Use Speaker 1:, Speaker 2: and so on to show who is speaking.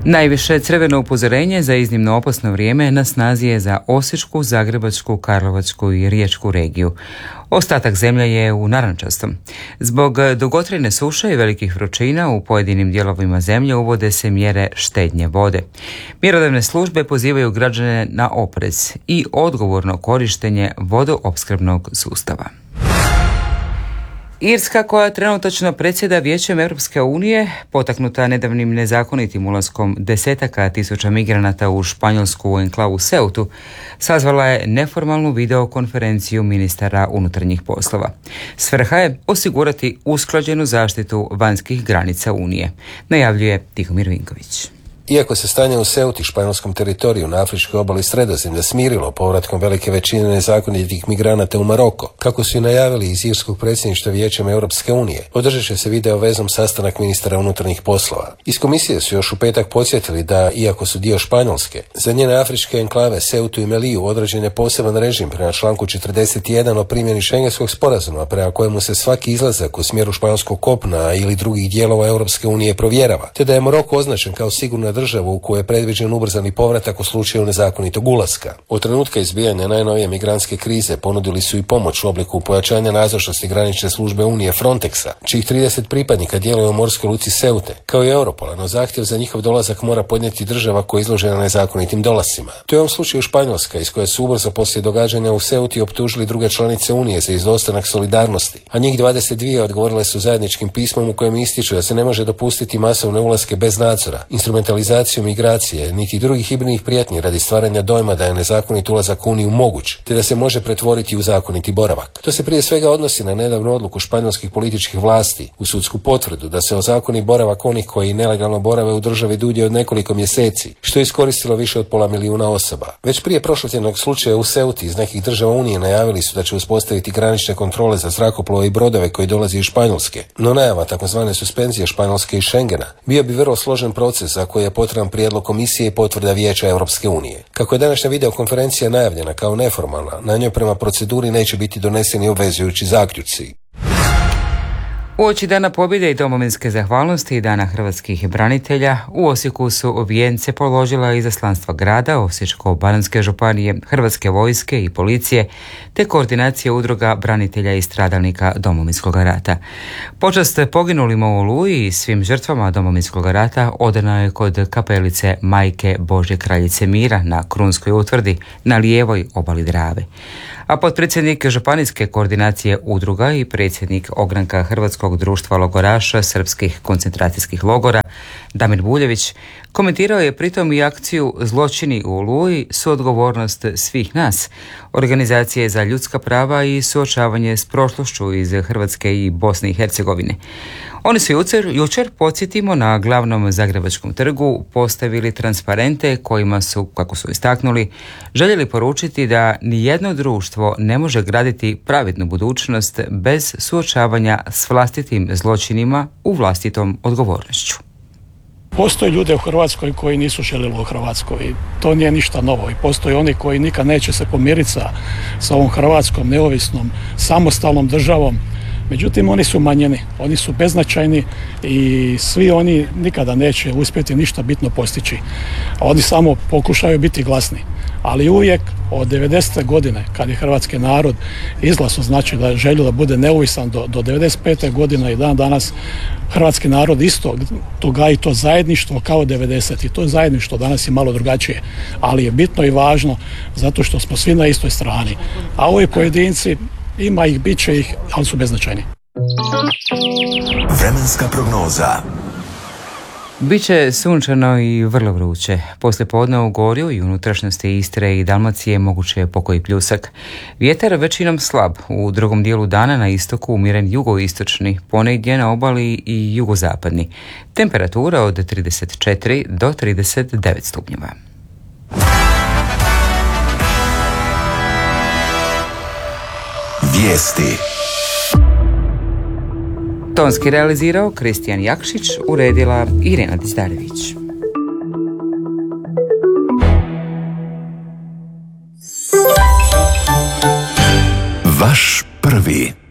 Speaker 1: Najviše crveno upozorenje za iznimno opasno vrijeme na snazi je za Osječku, Zagrebačku, Karlovačku i Riječku regiju. Ostatak zemlje je u narančastom. Zbog dugotrajne suše i velikih vrućina u pojedinim dijelovima zemlje uvode se mjere štednje vode. Mjerodavne službe pozivaju građane na oprez i odgovorno korištenje vodoopskrbnog sustava. Irska, koja trenutačno predsjeda Vijećem Europske unije, potaknuta nedavnim nezakonitim ulaskom desetaka tisuća migranata u španjolsku enklavu Ceutu, sazvala je neformalnu videokonferenciju ministara unutarnjih poslova. Svrha je osigurati usklađenu zaštitu vanjskih granica Unije, najavljuje Tihomir Vinković.
Speaker 2: Iako se stanje u Ceuti, španjolskom teritoriju na afričkoj obali Sredozemlja, smirilo povratkom velike većine nezakonitih migranata u Maroko, kako su i najavili iz irskog predsjedništva Vijećem Europske unije, održat će se video vezom sastanak ministara unutarnjih poslova. Iz komisije su još u petak podsjetili da, iako su dio Španjolske, za njene afričke enklave Ceutu i Meliju određen je poseban režim prema članku 41 o primjeni Schengenskog sporazuma, prema kojemu se svaki izlazak u smjeru španjolskog kopna ili drugih dijelova Europske unije provjerava, te da je Maroko označen kao sigurna državu u kojoj je predviđen ubrzani povratak u slučaju nezakonitog ulaska. Od trenutka izbijanja najnovije migrantske krize ponudili su i pomoć u obliku pojačanja nazočnosti granične službe Unije Frontexa, čijih 30 pripadnika djeluje u morskoj luci Ceute, kao i Europola, no zahtjev za njihov dolazak mora podnijeti država koja je izložena nezakonitim dolascima. To je u ovom slučaju Španjolska, iz koje su ubrzo poslije događanja u Ceuti optužili druge članice Unije za izostanak solidarnosti, a njih 22 odgovorile su zajedničkim pismom u kojem ističu da se ne može dopustiti masovne ulaske bez nadzora, instrumentalizaciju migracije, niti drugih hibridnih prijetnji radi stvaranja dojma da je nezakonit ulazak u Uniju moguć, te da se može pretvoriti u zakoniti boravak. To se prije svega odnosi na nedavnu odluku španjolskih političkih vlasti u sudsku potvrdu da se ozakoni boravak onih koji nelegalno borave u državi dulje od nekoliko mjeseci, što je iskoristilo više od 500 000 osoba. Već prije prošlotjednog slučaja u Ceuti iz nekih država Unije najavili su da će uspostaviti granične kontrole za zrakoplove i brodove koji dolaze iz Španjolske, no najava takozvane suspenzije Španjolske i Schengena bio bi vrlo složen proces za koji je potreban prijedlog komisije i potvrda Vijeća Europske unije. Kako je današnja videokonferencija najavljena kao neformalna, na njoj prema proceduri neće biti doneseni obvezujući zaključci.
Speaker 1: Uoči Dana pobjede i domovinske zahvalnosti i Dana hrvatskih branitelja, u Osijeku su vijence položila izaslanstva grada, Osječko-baranjske županije, Hrvatske vojske i policije, te koordinacije udruga branitelja i stradalnika Domovinskog rata. Počast poginulima u Oluji i svim žrtvama Domovinskog rata odana je kod kapelice Majke Božje kraljice mira na Krunskoj utvrdi na lijevoj obali Drave. A potpredsjednik županijske koordinacije udruga i predsjednik ogranka Hrvatskog društva logoraša srpskih koncentracijskih logora Damir Buljević komentirao je pritom i akciju Zločini u Oluji su odgovornost svih nas, organizacije za ljudska prava i suočavanje s prošlošću iz Hrvatske i Bosne i Hercegovine. Oni su jučer, podsjetimo, na glavnom Zagrebačkom trgu postavili transparente kojima su, kako su istaknuli, željeli poručiti da nijedno društvo ne može graditi pravednu budućnost bez suočavanja s vlastitim zločinima u vlastitom odgovornošću.
Speaker 3: Postoje ljude u Hrvatskoj koji nisu željeli u Hrvatskoj i to nije ništa novo. I postoje oni koji nikad neće se pomiriti sa ovom Hrvatskom neovisnom, samostalnom državom. Međutim, oni su manjeni, oni su beznačajni i svi oni nikada neće uspjeti ništa bitno postići. Oni samo pokušaju biti glasni. Ali uvijek od 90. godine, kad je hrvatski narod izglasno, znači da je želio da bude neovisan do 95. godine i dan danas, hrvatski narod isto gaji to zajedništvo kao 90. I to zajedništvo danas je malo drugačije, ali je bitno i važno zato što smo svi na istoj strani. A ovi pojedinci, ima ih, bit će ih, ali su beznačajni.
Speaker 4: Vremenska prognoza.
Speaker 1: Biće sunčano i vrlo vruće. Poslije podne u Gorju i unutrašnjosti Istre i Dalmacije moguće je pokoji pljusak. Vjetar većinom slab, u drugom dijelu dana na istoku umiren jugoistočni, ponegdje na obali i jugozapadni. Temperatura od 34 do 39 stupnjeva.
Speaker 4: Vijesti.
Speaker 1: Tonski realizirao Kristijan Jakšić, uredila Irena Dizdarević.
Speaker 4: Vaš prvi.